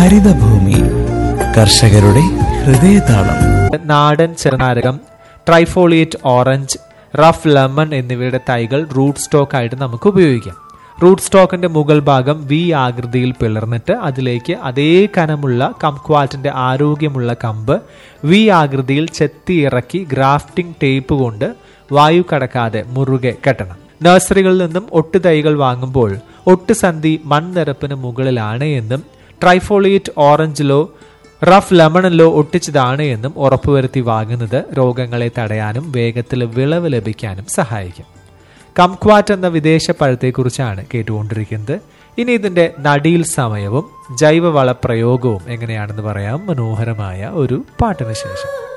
ഹരിതഭൂമി കർഷകരുടെ ഹൃദയതാളം. നാടൻ ചെറുനാരകം, ട്രൈഫോളിയേറ്റ് ഓറഞ്ച്, റഫ് ലെമൺ എന്നിവയുടെ തൈകൾ റൂട്ട് സ്റ്റോക്ക് ആയിട്ട് നമുക്ക് ഉപയോഗിക്കാം. റൂട്ട് സ്റ്റോക്കിന്റെ മുകൾ ഭാഗം വി ആകൃതിയിൽ പിളർന്നിട്ട് അതിലേക്ക് അതേ കനമുള്ള കംക്വാറ്റിന്റെ ആരോഗ്യമുള്ള കമ്പ് വി ആകൃതിയിൽ ചെത്തി ഇറക്കി ഗ്രാഫ്റ്റിംഗ് ടേപ്പ് കൊണ്ട് വായു കടക്കാതെ മുറുകെ കെട്ടണം. നഴ്സറികളിൽ നിന്നും ഒട്ട് തൈകൾ വാങ്ങുമ്പോൾ ഒട്ടുസന്ധി മൺനിരപ്പിന് മുകളിലാണ് എന്നും ട്രൈഫോളിയേറ്റ് ഓറഞ്ചിലോ റഫ് ലെമണിലോ ഒട്ടിച്ചതാണ് എന്നും ഉറപ്പുവരുത്തി വാങ്ങുന്നത് രോഗങ്ങളെ തടയാനും വേഗത്തിൽ വിളവ് ലഭിക്കാനും സഹായിക്കും. കംക്വാറ്റ് എന്ന വിദേശ പഴത്തെക്കുറിച്ചാണ് കേട്ടുകൊണ്ടിരിക്കുന്നത്. ഇനി ഇതിന്റെ നടീൽ സമയവും ജൈവവള പ്രയോഗവും എങ്ങനെയാണെന്ന് പറയാം മനോഹരമായ ഒരു പാട്ടിന് ശേഷം.